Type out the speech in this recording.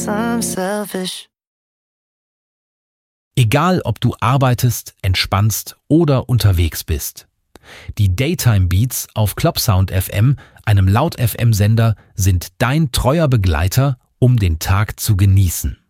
I'm selfish. Egal, ob du arbeitest, entspannst oder unterwegs bist. Die Daytime Beats auf Clubsound FM, einem Laut-FM-Sender, sind dein treuer Begleiter, um den Tag zu genießen.